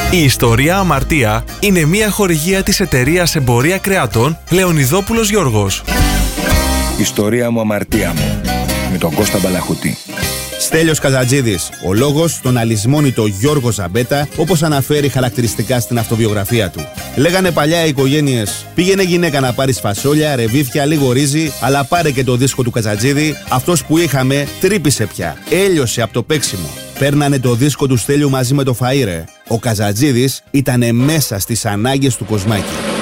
Η ιστορία Αμαρτία είναι μια χορηγία της εταιρείας Εμπορία Κρεατών Λεωνιδόπουλος Γιώργος. Ιστορία μου, αμαρτία μου. Με τον Κώστα Μπαλαχωτή. Στέλιος Καζατζίδης, ο λόγος στον αλυσμόνητο Γιώργο Ζαμπέτα, όπως αναφέρει χαρακτηριστικά στην αυτοβιογραφία του. Λέγανε παλιά οι οικογένειες: πήγαινε γυναίκα να πάρεις φασόλια, ρεβίθια, λίγο ρύζι, αλλά πάρε και το δίσκο του Καζατζίδη. Αυτός που είχαμε τρύπησε πια. Έλειωσε από το παίξιμο. Παίρνανε το δίσκο του Στέλιου μαζί με το φαΐρε. Ο Καζατζίδης ήτανε μέσα στις ανάγκες του Κοσμάκη.